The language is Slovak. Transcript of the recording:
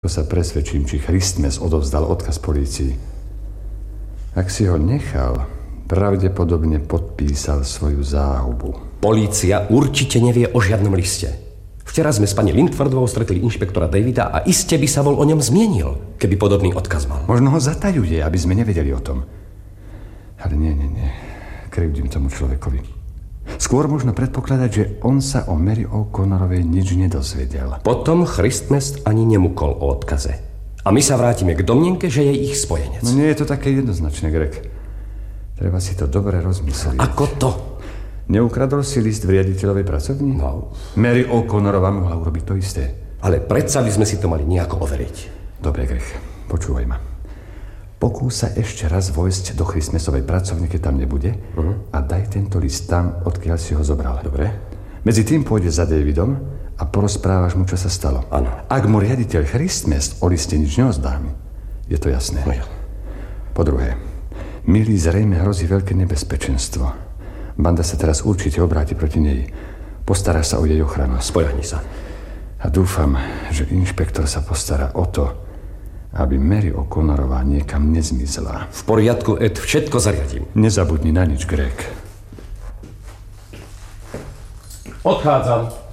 sa presvedčím, či Christmas odovzdal odkaz polícii. Ak si ho nechal, pravdepodobne podpísal svoju záhubu. Polícia určite nevie o žiadnom liste. Včera sme s pani Lindfordovou stretli inšpektora Davida a iste by sa bol o ňom zmienil, keby podobný odkaz mal. Možno ho zatajuje, aby sme nevedeli o tom. Ale nie. Krivdím tomu človekovi. Skôr možno predpokladať, že on sa o Mary O'Connorovej nič nedozvedel. Potom Christmas ani nemukol o odkaze. A my sa vrátime k domnienke, že je ich spojenec. No nie je to také jednoznačné, Greg. Treba si to dobre rozmyslieť. Ako to? Neukradol si list v riaditeľovej pracovni? No. Mary O'Connorová mohla urobiť to isté. Ale predsa by sme si to mali nejako overiť. Dobre, Greg, počúvaj ma. Pokús sa ešte raz vojsť do Christmasovej pracovne, keď tam nebude, a daj tento list tam, odkiaľ si ho zobral. Dobre. Medzi tým pôjdeš za Davidom a porozprávaš mu, čo sa stalo. Áno. Ak mu riaditeľ Christmas o liste nič neozdá, je to jasné. No ja. Po druhé, Milly zrejme hrozí veľké nebezpečenstvo. Banda sa teraz určite obráti proti nej. Postaráš sa o jej ochranu. Spojani sa. A dúfam, že inšpektor sa postará o to, aby Mary O'Connorová niekam nezmizla. V poriadku, Ed, všetko zariadím. Nezabudni na nič, Greg. Odchádzam.